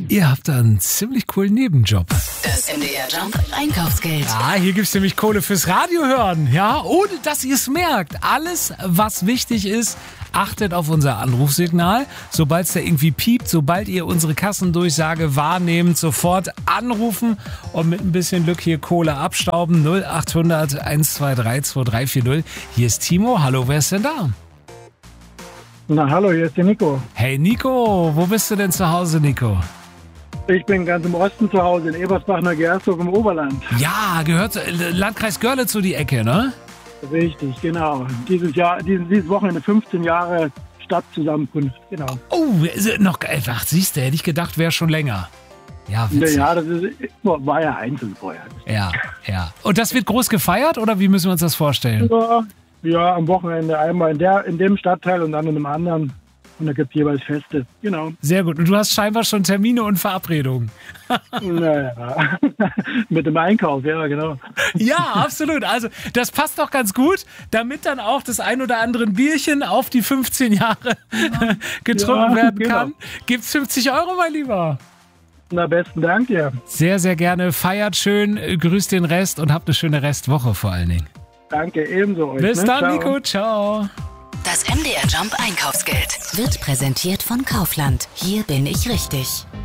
Ihr habt da einen ziemlich coolen Nebenjob. Das MDR Jump Einkaufsgeld. Ja, hier gibt's nämlich Kohle fürs Radio hören. Ja, ohne dass ihr es merkt. Alles, was wichtig ist, achtet auf unser Anrufsignal. Sobald es da irgendwie piept, sobald ihr unsere Kassendurchsage wahrnehmt, sofort anrufen und mit ein bisschen Glück hier Kohle abstauben. 0800 123 2340. Hier ist Timo. Hallo, wer ist denn da? Na hallo, hier ist der Nico. Hey Nico, wo bist du denn zu Hause, Nico? Ich bin ganz im Osten zu Hause, in Ebersbach-Neugersdorf im Oberland. Ja, gehört Landkreis Görlitz zu die Ecke, ne? Richtig, genau. Dieses Wochenende 15 Jahre Stadtzusammenkunft, genau. Oh, noch ach, siehst du, hätte ich gedacht, wäre schon länger. Ja, witzig. Ja, war ja einzeln vorher. Ja. Und das wird groß gefeiert oder wie müssen wir uns das vorstellen? Ja, am Wochenende einmal in dem Stadtteil und dann in einem anderen. Und da gibt es jeweils Feste, genau. Sehr gut. Und du hast scheinbar schon Termine und Verabredungen. Naja, mit dem Einkauf, ja, genau. Ja, absolut. Also das passt doch ganz gut, damit dann auch das ein oder andere Bierchen auf die 15 Jahre getrunken werden kann. Genau. Gibt's 50 €, mein Lieber? Na, besten Dank dir. Sehr, sehr gerne. Feiert schön, grüßt den Rest und habt eine schöne Restwoche vor allen Dingen. Danke, ebenso euch. Bis dann, Ciao. Nico. Ciao. Das MDR Jump Einkaufsgeld wird präsentiert von Kaufland. Hier bin ich richtig.